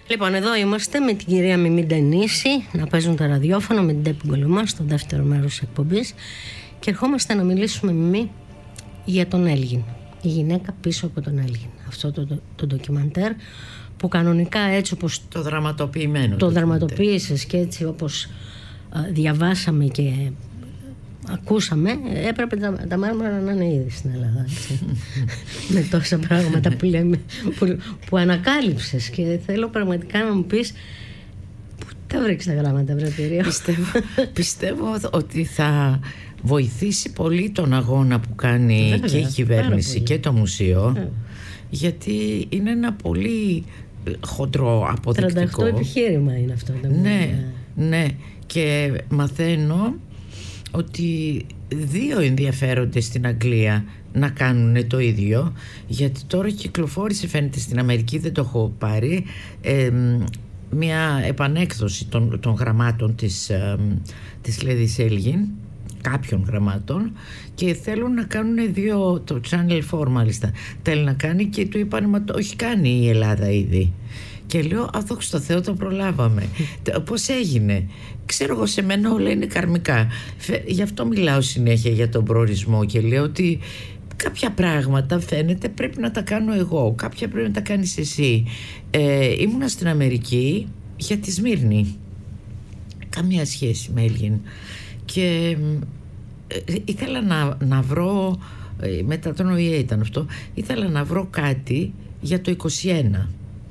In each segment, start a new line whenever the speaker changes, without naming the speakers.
Λοιπόν, εδώ είμαστε με την κυρία Μιμή Ντενίση να παίζουν τα ραδιόφωνα με την Τέπη Γκολωμά στο δεύτερο μέρος της εκπομπής και ερχόμαστε να μιλήσουμε, Μιμή, για τον Έλγιν, η γυναίκα πίσω από τον Έλγιν. Αυτό το ντοκιμαντέρ που κανονικά έτσι όπως
το δραματοποιημένο
το δραματοποίησες και έτσι όπως διαβάσαμε και ακούσαμε, έπρεπε τα Μάρμαρα να είναι ήδη στην Ελλάδα, με τόσα πράγματα που λέμε, που ανακάλυψες, και θέλω πραγματικά να μου πεις πού τα βρήκες τα γράμματα, βρε Πυρίο.
Πιστεύω ότι θα βοηθήσει πολύ τον αγώνα που κάνει, βέβαια, και η κυβέρνηση και το μουσείο, γιατί είναι ένα πολύ χοντρό αποδεικτικό.
38 επιχείρημα είναι αυτό.
Ναι, και μαθαίνω ότι 2 ενδιαφέρονται στην Αγγλία να κάνουν το ίδιο, γιατί τώρα κυκλοφόρησε, φαίνεται στην Αμερική, δεν το έχω πάρει, μια επανέκδοση των γραμμάτων της Λέδης Έλγιν, κάποιων γραμμάτων, και θέλουν να κάνουν 2, το Channel 4 μάλιστα θέλει να κάνει, και του είπαν μα το έχει κάνει η Ελλάδα ήδη. Και λέω, δόξα τω Θεώ, το προλάβαμε. Πώς έγινε? Ξέρω εγώ, σε μένα όλα είναι καρμικά. Γι' αυτό μιλάω συνέχεια για τον προορισμό και λέω ότι κάποια πράγματα φαίνεται πρέπει να τα κάνω εγώ, κάποια πρέπει να τα κάνεις εσύ. Ήμουνα στην Αμερική για τη Σμύρνη, καμία σχέση με Έλγιν, και ήθελα να βρω, μετά τον ΟΗΕ ήταν αυτό, ήθελα να βρω κάτι για το 21.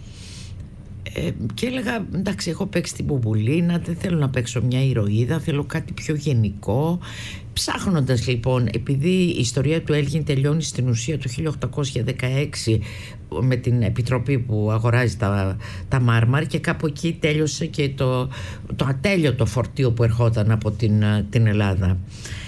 Και έλεγα, εντάξει, έχω παίξει την Μπουμπουλίνα, δεν θέλω να παίξω μια ηρωίδα, θέλω κάτι πιο γενικό. Ψάχνοντας λοιπόν, επειδή η ιστορία του Έλγιν τελειώνει στην ουσία το 1816 με την επιτροπή που αγοράζει τα Μάρμαρ, και κάπου εκεί τέλειωσε και το ατέλειωτο φορτίο που ερχόταν από την Ελλάδα.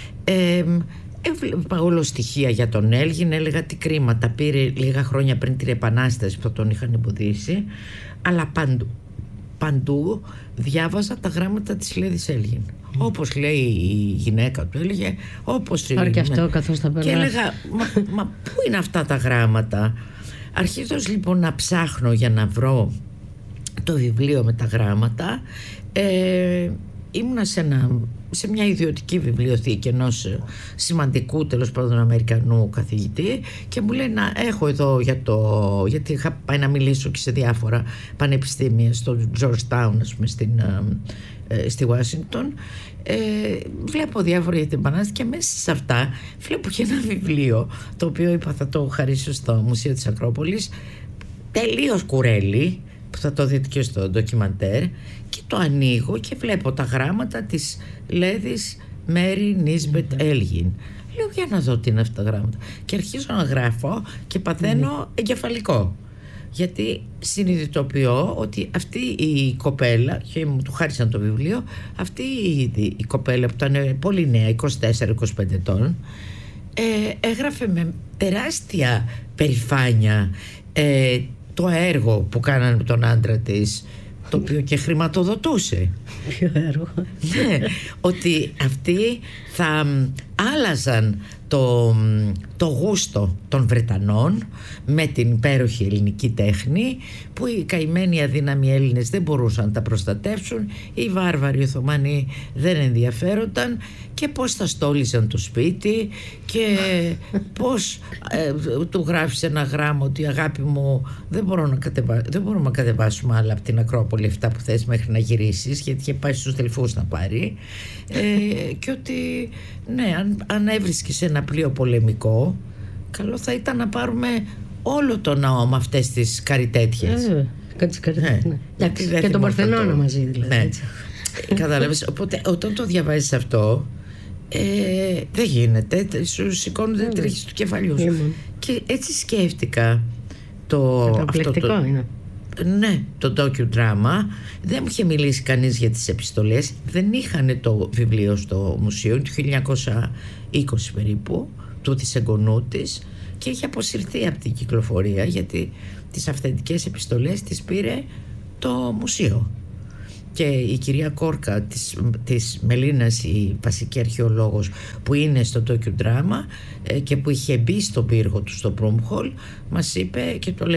Έβλεπα όλο στοιχεία για τον Έλγιν, έλεγα τι κρίμα, τα πήρε λίγα χρόνια πριν την Επανάσταση που θα τον είχαν εμποδίσει, αλλά παντού διάβαζα τα γράμματα της Λέδης Έλγιν. Όπως λέει η γυναίκα του, έλεγε όπως
και αυτό καθώς τα περνάς.
Και έλεγα, μα πού είναι αυτά τα γράμματα? Αρχίζοντας λοιπόν να ψάχνω για να βρω το βιβλίο με τα γράμματα, ήμουνα σε μια ιδιωτική βιβλιοθήκη ενός σημαντικού, τέλος πάντων, Αμερικανού καθηγητή, και μου λέει να έχω εδώ γιατί είχα πάει να μιλήσω και σε διάφορα πανεπιστήμια, στο Georgetown, ας πούμε, στη Ουάσιγκτον. Βλέπω διάφορα για την Επανάσταση, και μέσα σε αυτά βλέπω και ένα βιβλίο το οποίο είπα θα το χαρίσω στο Μουσείο της Ακρόπολης, τελείως κουρέλι, που θα το δείτε και στο ντοκιμαντέρ, και το ανοίγω και βλέπω τα γράμματα της Λέδης Μέρι Νίσμπετ Έλγιν. Λέω, για να δω τι είναι αυτά τα γράμματα, και αρχίζω να γράφω και παθαίνω εγκεφαλικό, γιατί συνειδητοποιώ ότι αυτή η κοπέλα, και μου του χάρισαν το βιβλίο, αυτή η κοπέλα που ήταν πολύ νέα, 24-25 ετών, έγραφε με τεράστια περηφάνεια το έργο που κάνανε με τον άντρα της, το οποίο και χρηματοδοτούσε.
Ποιο έργο?
Ναι, ότι αυτοί θα άλλαζαν το γούστο των Βρετανών με την υπέροχη ελληνική τέχνη, που οι καημένοι αδύναμοι Έλληνες δεν μπορούσαν να τα προστατεύσουν, οι βάρβαροι Οθωμανοί δεν ενδιαφέρονταν, και πώς θα στόλιζαν το σπίτι, και πώς του γράφεις ένα γράμμα ότι αγάπη μου δεν μπορούμε να κατεβάσουμε άλλα από την Ακρόπολη αυτά που θες μέχρι να γυρίσεις, γιατί είχε πάει στους Δελφούς να πάρει, και ότι ναι, αν έβρισκες ένα πλοίο πολεμικό, καλό θα ήταν να πάρουμε όλο το ναό με αυτές τις καριτέτιες.
Και τον Παρθενώνα μαζί, δηλαδή.
Ναι. Κατάλαβες, οπότε όταν το διαβάζεις αυτό, δεν γίνεται, σου σηκώνονται τρίχες του κεφαλιού σου. Και έτσι σκέφτηκα
καταπληκτικό είναι.
Ναι, το docudrama. Δεν μου είχε μιλήσει κανείς για τις επιστολές, δεν είχαν το βιβλίο στο μουσείο του 1920 περίπου, του της εγγονού της, και είχε αποσυρθεί από την κυκλοφορία, γιατί τις αυθεντικές επιστολές τις πήρε το μουσείο. Και η κυρία Κόρκα της Μελίνας, η βασική αρχαιολόγος που είναι στο docudrama και που είχε μπει στον πύργο του στο Broomhall, μας είπε και το